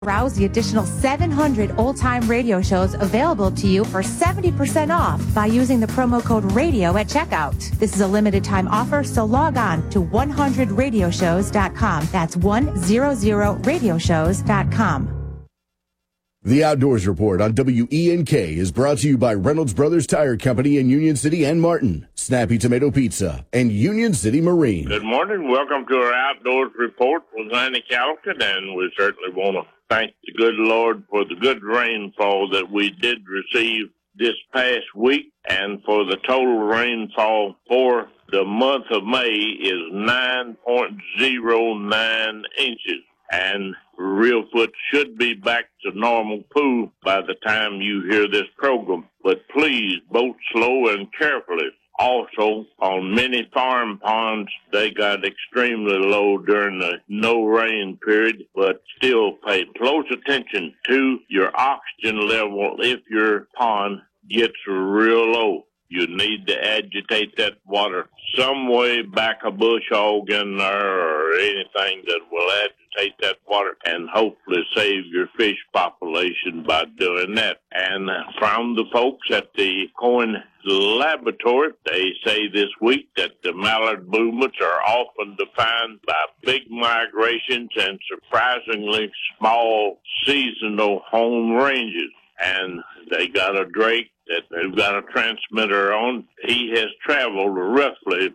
Browse the additional 700 old-time radio shows available to you for 70% off by using the promo code RADIO at checkout. This is a limited-time offer, so log on to 100radioshows.com. That's 100radioshows.com. The Outdoors Report on WENK is brought to you by Reynolds Brothers Tire Company in Union City and Martin, Snappy Tomato Pizza, and Union City Marine. Good morning. Welcome to our Outdoors Report with Andy Callican, and we certainly want to thank the good Lord for the good rainfall that we did receive this past week, and for the total rainfall for the month of May is 9.09 inches. And Reelfoot should be back to normal pool by the time you hear this program. But please, boat slow and carefully. Also, on many farm ponds, they got extremely low during the no-rain period, but still pay close attention to your oxygen level if your pond gets real low. You need to agitate that water some way, back a bush hog in there or anything that will agitate that water and hopefully save your fish population by doing that. And from the folks at the Cohen Laboratory, they say this week that the mallard movements are often defined by big migrations and surprisingly small seasonal home ranges. And they got a drake that they've got a transmitter on. He has traveled roughly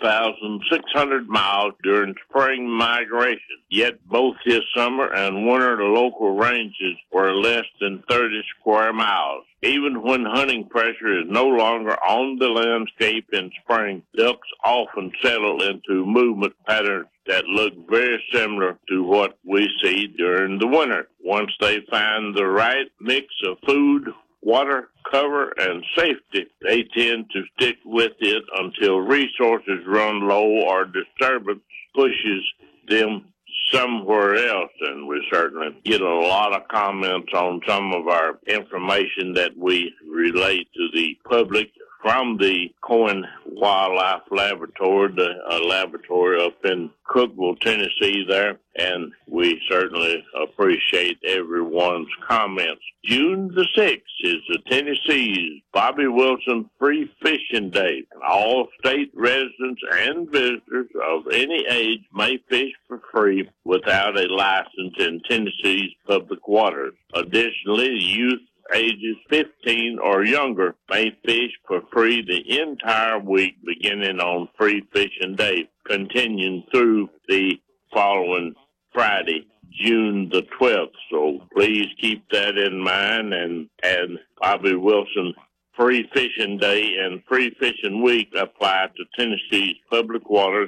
1,600 miles during spring migration, yet both his summer and winter local ranges were less than 30 square miles. Even when hunting pressure is no longer on the landscape in spring, ducks often settle into movement patterns that look very similar to what we see during the winter. Once they find the right mix of food, water, cover, and safety, they tend to stick with it until resources run low or disturbance pushes them somewhere else. And we certainly get a lot of comments on some of our information that we relate to the public from the Cohen Wildlife Laboratory, the laboratory up in Cookeville, Tennessee there, and we certainly appreciate everyone's comments. June the 6th is the Tennessee's Bobby Wilson Free Fishing Day. All state residents and visitors of any age may fish for free without a license in Tennessee's public waters. Additionally, youth ages 15 or younger may fish for free the entire week beginning on Free Fishing Day, continuing through the following Friday, June the 12th. So please keep that in mind. And Bobby Wilson Free Fishing Day and Free Fishing Week apply to Tennessee's public waters,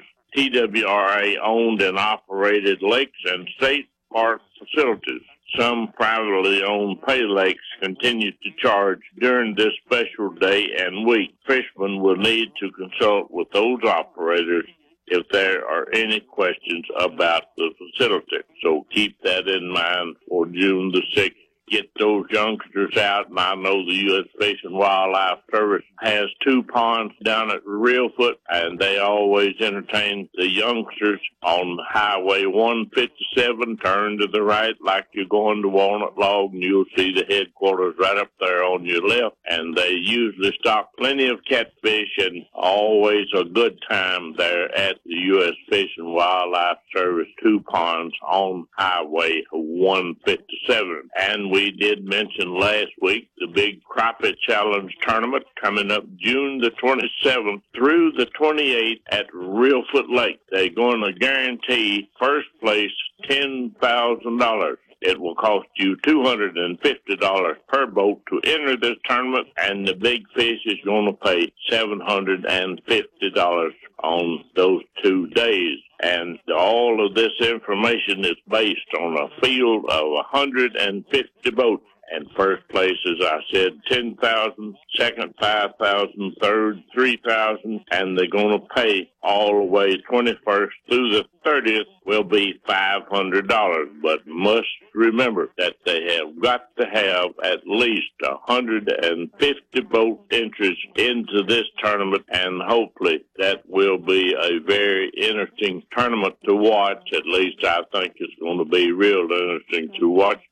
TWRA owned and operated lakes and state park facilities. Some privately owned pay lakes continue to charge during this special day and week. Fishermen will need to consult with those operators if there are any questions about the facility. So keep that in mind for June the 6th. Get those youngsters out, and I know the U.S. Fish and Wildlife Service has 2 ponds down at Reelfoot, and they always entertain the youngsters on Highway 157. Turn to the right like you're going to Walnut Log, and you'll see the headquarters right up there on your left, and they usually stock plenty of catfish, and always a good time there at the U.S. Fish and Wildlife Service 2 ponds on Highway 157. And we did mention last week the big Crappie Challenge tournament coming up June the 27th through the 28th at Reelfoot Lake. They're going to guarantee first place $10,000. It will cost you $250 per boat to enter this tournament, and the big fish is going to pay $750 on those 2 days. And all of this information is based on a field of 150 boats. And first place, as I said, $10,000, second $5,000, third $3,000, and they're going to pay all the way 21st through the 30th will be $500. But must remember that they have got to have at least 150 boat entries into this tournament, and hopefully that will be a very interesting tournament to watch. At least I think it's going to be real interesting to watch.